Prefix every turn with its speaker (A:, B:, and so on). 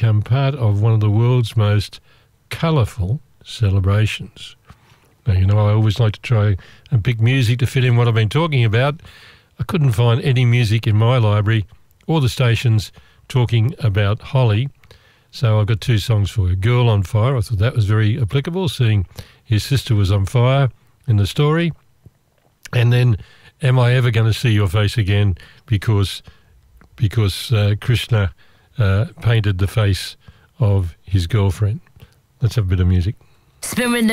A: become part of one of the world's most colourful celebrations. Now, you know, I always like to try and pick music to fit in what I've been talking about. I couldn't find any music in my library or the stations talking about Holly, so I've got two songs for you. Girl on Fire, I thought that was very applicable, seeing his sister was on fire in the story. And then Am I Ever Going to See Your Face Again, because Krishna painted the face of his girlfriend. Let's have a bit of music.
B: Spirit